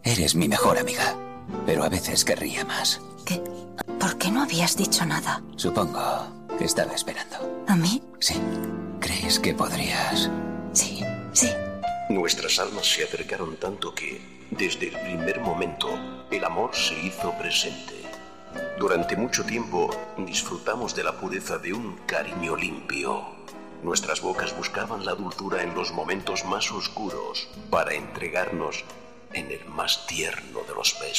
Eres mi mejor amiga, pero a veces querría más. ¿Qué? ¿Por qué no habías dicho nada? Supongo que estaba esperando. ¿A mí? Sí. ¿Crees que podrías? Sí, sí. Nuestras almas se acercaron tanto que, desde el primer momento, el amor se hizo presente. Durante mucho tiempo disfrutamos de la pureza de un cariño limpio. Nuestras bocas buscaban la dulzura en los momentos más oscuros para entregarnos en el más tierno de los besos.